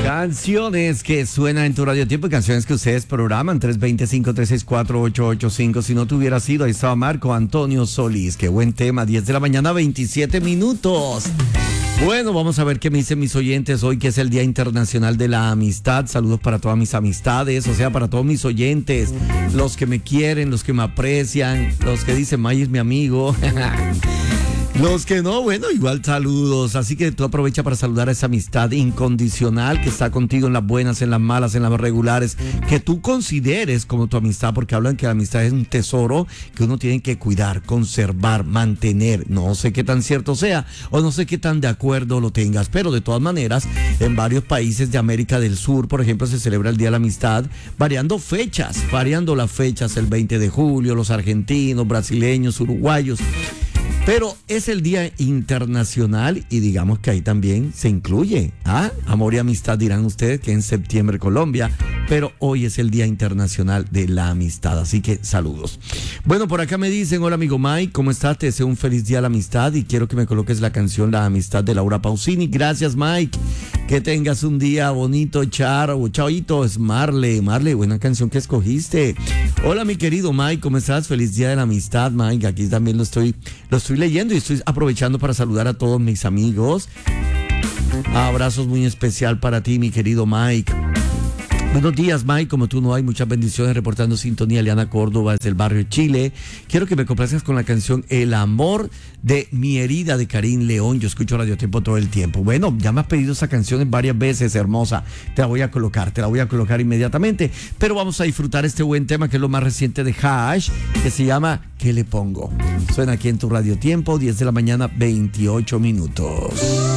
Canciones que suenan en tu radio tiempo y canciones que ustedes programan 325-364-885. Si no te hubiera sido, ahí estaba Marco Antonio Solís. Qué buen tema, 10 de la mañana, 27 minutos. Bueno, vamos a ver qué me dicen mis oyentes hoy, que es el Día Internacional de la Amistad. Saludos para todas mis amistades, o sea, para todos mis oyentes, los que me quieren, los que me aprecian, los que dicen, May es mi amigo. Los que no, bueno, igual saludos. Así que tú aprovecha para saludar a esa amistad incondicional que está contigo en las buenas, en las malas, en las regulares, que tú consideres como tu amistad, porque hablan que la amistad es un tesoro que uno tiene que cuidar, conservar, mantener. No sé qué tan cierto sea o no sé qué tan de acuerdo lo tengas, pero de todas maneras, en varios países de América del Sur, por ejemplo, se celebra el Día de la Amistad, variando las fechas, el 20 de julio, los argentinos, brasileños, uruguayos. Pero es el Día Internacional y digamos que ahí también se incluye amor y amistad, dirán ustedes, que en septiembre Colombia, pero hoy es el Día Internacional de la Amistad, así que saludos. Bueno, por acá me dicen, hola amigo Mike, ¿cómo estás? Te deseo un feliz día a la amistad y quiero que me coloques la canción La Amistad de Laura Pausini. Gracias, Mike. Que tengas un día bonito, chaoito, es Marley, buena canción que escogiste. Hola mi querido Mike, ¿cómo estás? Feliz día de la amistad, Mike. Aquí también lo estoy leyendo y estoy aprovechando para saludar a todos mis amigos. Abrazos muy especial para ti, mi querido Mike. Buenos días, Mike. Como tú no hay, muchas bendiciones. Reportando sintonía, Eliana Córdoba desde el barrio Chile. Quiero que me complazcas con la canción El Amor de Mi Herida de Karim León. Yo escucho Radio Tiempo todo el tiempo. Bueno, ya me has pedido esa canción varias veces, hermosa. Te la voy a colocar inmediatamente. Pero vamos a disfrutar este buen tema que es lo más reciente de Hash, que se llama ¿Qué le pongo? Suena aquí en tu Radio Tiempo, 10 de la mañana, 28 minutos.